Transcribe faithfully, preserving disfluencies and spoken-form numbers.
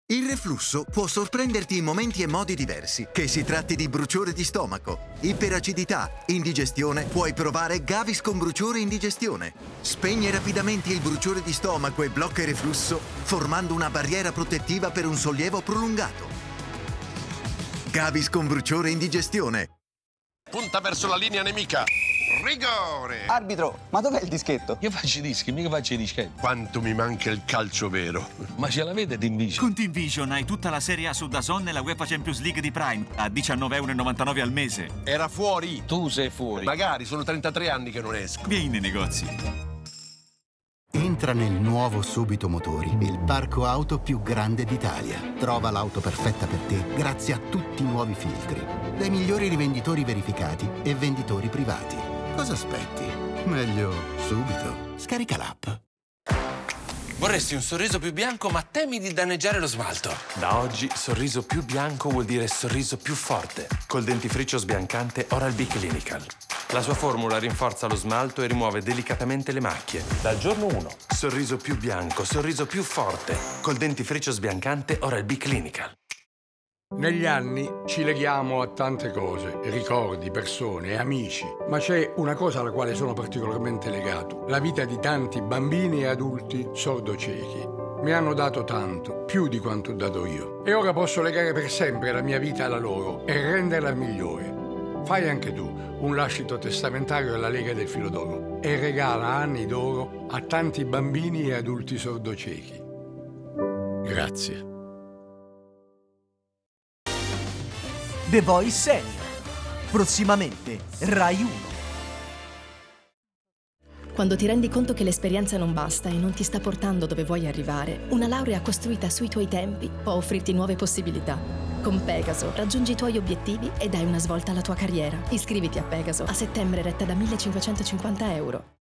Il reflusso può sorprenderti in momenti e modi diversi, che si tratti di bruciore di stomaco, iperacidità, indigestione, puoi provare Gaviscon Bruciore Indigestione. Spegne rapidamente il bruciore di stomaco e blocca il reflusso, formando una barriera protettiva per un sollievo prolungato. Gaviscon Bruciore Indigestione. Punta verso la linea nemica. Rigore! Arbitro, ma dov'è il dischetto? Io faccio i dischi, mica faccio i dischetti. Quanto mi manca il calcio vero. Ma ce l'avete Team Vision? Con Team Vision hai tutta la Serie A su DAZN e la UEFA Champions League di Prime a diciannove e novantanove euro al mese. Era fuori. Tu sei fuori. Magari, sono trentatré anni che non esco. Vieni nei negozi. Entra nel nuovo Subito Motori, il parco auto più grande d'Italia. Trova l'auto perfetta per te grazie a tutti i nuovi filtri, dai migliori rivenditori verificati e venditori privati. Cosa aspetti? Meglio subito. Scarica l'app. Vorresti un sorriso più bianco, ma temi di danneggiare lo smalto. Da oggi, sorriso più bianco vuol dire sorriso più forte. Col dentifricio sbiancante Oral-B Clinical. La sua formula rinforza lo smalto e rimuove delicatamente le macchie. Dal giorno uno. Sorriso più bianco, sorriso più forte. Col dentifricio sbiancante Oral-B Clinical. Negli anni ci leghiamo a tante cose, ricordi, persone, amici, ma c'è una cosa alla quale sono particolarmente legato: la vita di tanti bambini e adulti sordociechi. Mi hanno dato tanto, più di quanto ho dato io. E ora posso legare per sempre la mia vita alla loro e renderla migliore. Fai anche tu un lascito testamentario alla Lega del Filo d'Oro e regala anni d'oro a tanti bambini e adulti sordociechi. Grazie. The Voice Senior. Prossimamente Rai uno. Quando ti rendi conto che l'esperienza non basta e non ti sta portando dove vuoi arrivare, una laurea costruita sui tuoi tempi può offrirti nuove possibilità. Con Pegaso raggiungi i tuoi obiettivi e dai una svolta alla tua carriera. Iscriviti a Pegaso. A settembre retta da millecinquecentocinquanta euro.